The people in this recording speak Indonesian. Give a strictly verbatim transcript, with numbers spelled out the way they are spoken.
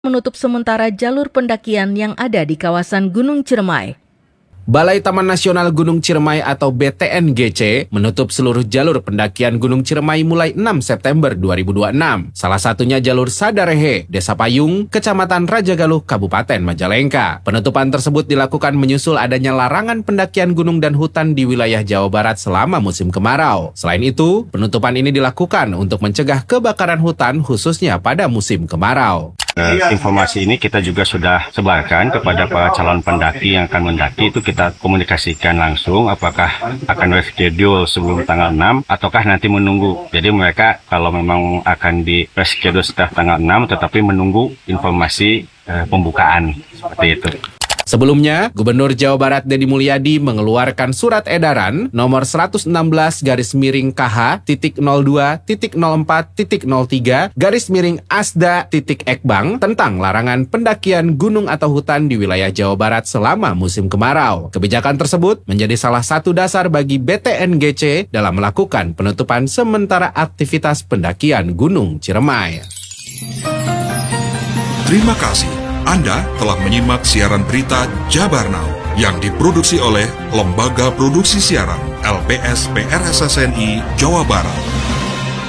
menutup sementara jalur pendakian yang ada di kawasan Gunung Ciremai. Balai Taman Nasional Gunung Ciremai atau B T N G C menutup seluruh jalur pendakian Gunung Ciremai mulai enam September dua ribu dua puluh enam. Salah satunya jalur Sadarehe, Desa Payung, Kecamatan Rajagaluh, Kabupaten Majalengka. Penutupan tersebut dilakukan menyusul adanya larangan pendakian gunung dan hutan di wilayah Jawa Barat selama musim kemarau. Selain itu, penutupan ini dilakukan untuk mencegah kebakaran hutan khususnya pada musim kemarau. Uh, informasi ini kita juga sudah sebarkan kepada para calon pendaki yang akan mendaki. Itu kita komunikasikan langsung apakah akan reschedule sebelum tanggal enam ataukah nanti menunggu. Jadi mereka kalau memang akan di reschedule setelah tanggal enam tetapi menunggu informasi uh, pembukaan seperti itu. Sebelumnya, Gubernur Jawa Barat Deddy Mulyadi mengeluarkan surat edaran nomor seratus enam belas garis miring K H titik nol dua titik nol empat titik nol tiga garis miring Asda titik Ekbang tentang larangan pendakian gunung atau hutan di wilayah Jawa Barat selama musim kemarau. Kebijakan tersebut menjadi salah satu dasar bagi B T N G C dalam melakukan penutupan sementara aktivitas pendakian Gunung Ciremai. Terima kasih. Anda telah menyimak siaran berita Jabar Now yang diproduksi oleh Lembaga Produksi Siaran L P S P R S S N I Jawa Barat.